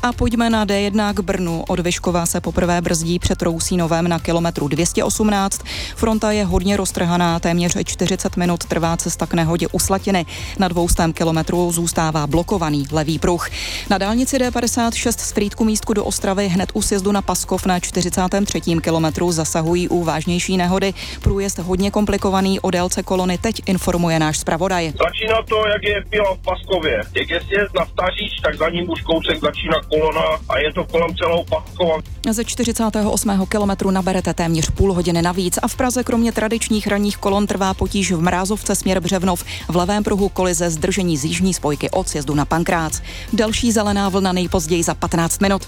A pojďme na D1 k Brnu. Od Vyškova se poprvé brzdí před Rousínovem na kilometru 218. Fronta je hodně roztrhaná, téměř 40 minut trvá cesta k nehodě u Slatiny. Na 200 kilometru zůstává blokovaný levý pruh. Na dálnici D56 z Frýdku místku do Ostravy hned u sjezdu na Paskov na 43. kilometru zasahují u vážnější nehody. Průjezd hodně komplikovaný, o délce kolony teď informuje náš zpravodaj. Začíná to, jak je pila v Paskově. Jak je sjezd na Vtaříč, tak za ním už kousek začíná kolona a je to kolem celou Paskova. Ze 48. kilometru naberete téměř půl hodiny navíc a v Praze kromě tradičních ranních kolon trvá potíž v Mrázovce směr Břevnov. V levém pruhu kolize zdržení z jižní spojky od sjezdu na Pankrác. Další zelená vlna nejpozději za 15 minut.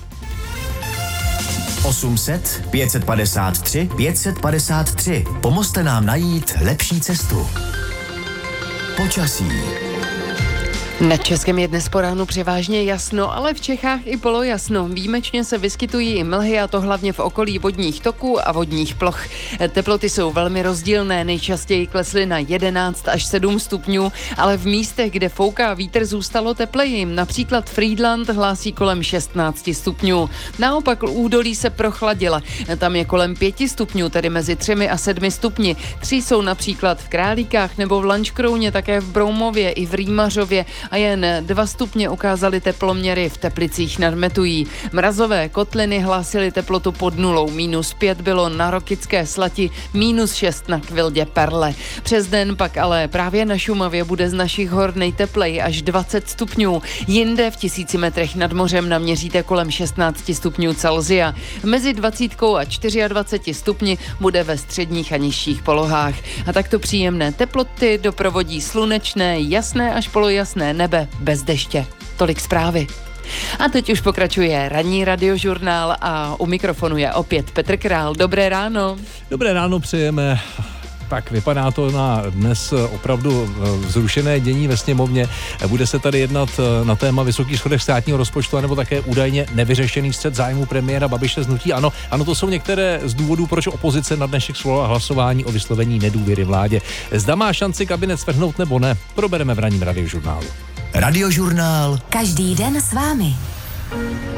800 553 553. Pomozte nám najít lepší cestu. Počasí. Nad Českem je dnes po ránu převážně jasno, ale v Čechách i polojasno. Výjimečně se vyskytují i mlhy, a to hlavně v okolí vodních toků a vodních ploch. Teploty jsou velmi rozdílné, nejčastěji klesly na 11 až 7 stupňů, ale v místech, kde fouká vítr, zůstalo tepleji. Například Frýdlant hlásí kolem 16 stupňů. Naopak údolí se prochladila. Tam je kolem 5 stupňů, tedy mezi 3 a 7 stupni. 3 jsou například v Králíkách nebo v Lanškrouně, také v Broumově i v Rýmařově. A jen 2 stupně ukázaly teploměry v Teplicích nad Metují. Mrazové kotliny hlásily teplotu pod nulou. -5 bylo na Rokycké Slati, -6 na Kvildě Perle. Přes den pak ale právě na Šumavě bude z našich hor nejtepleji až 20 stupňů. Jinde v 1000 metrech nad mořem naměříte kolem 16 stupňů Celsia. Mezi 20 a 24 stupni bude ve středních a nižších polohách. A takto příjemné teploty doprovodí slunečné, jasné až polojasné nebe bez deště. Tolik zprávy. A teď už pokračuje ranní radiožurnál a u mikrofonu je opět Petr Král. Dobré ráno. Dobré ráno přejeme. Tak vypadá to na dnes opravdu vzrušené dění ve sněmovně. Bude se tady jednat na téma vysokých schodek státního rozpočtu, anebo také údajně nevyřešený střet zájmu premiéra Babiše z hnutí ANO. Ano, to jsou některé z důvodů, proč opozice na dnešek svolala hlasování o vyslovení nedůvěry vládě. Zda má šanci kabinet svrhnout nebo ne, probereme v ranním radiožurnálu. Radiožurnál. Každý den s vámi.